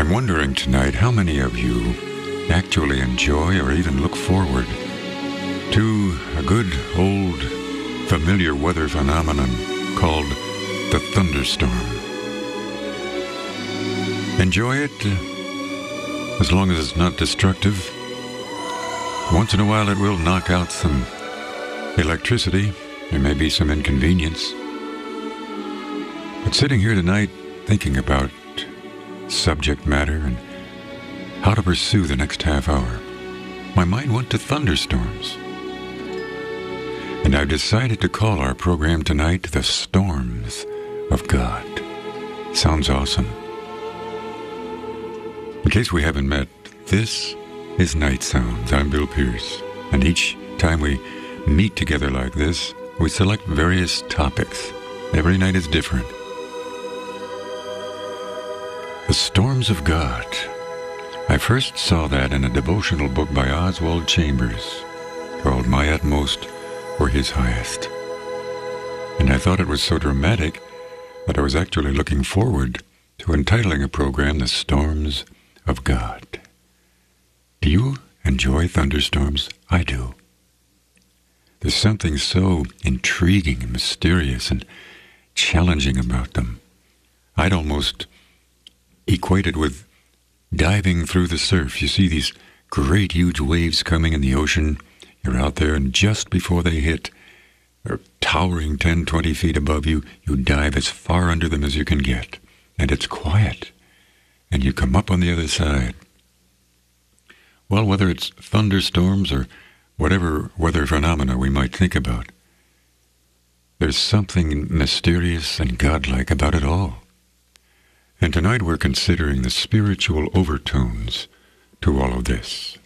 I'm wondering tonight how many of you actually enjoy or even look forward to a good old familiar weather phenomenon called the thunderstorm. Enjoy it as long as it's not destructive. Once in a while it will knock out some electricity. There may be some inconvenience. But sitting here tonight thinking about subject matter and how to pursue the next half hour, my mind went to thunderstorms. And I've decided to call our program tonight The Storms of God. Sounds awesome. In case we haven't met, this is Night Sounds. I'm Bill Pierce. And each time we meet together like this, we select various topics. Every night is different. The Storms of God. I first saw that in a devotional book by Oswald Chambers called My Utmost for His Highest. And I thought it was so dramatic that I was actually looking forward to entitling a program The Storms of God. Do you enjoy thunderstorms? I do. There's something so intriguing and mysterious and challenging about them. I'd almost equate it with diving through the surf. You see these great huge waves coming in the ocean. You're out there, and just before they hit, they're towering 10, 20 feet above you. You dive as far under them as you can get. And it's quiet. And you come up on the other side. Well, whether it's thunderstorms or whatever weather phenomena we might think about, there's something mysterious and godlike about it all. And tonight we're considering the spiritual overtones to all of this.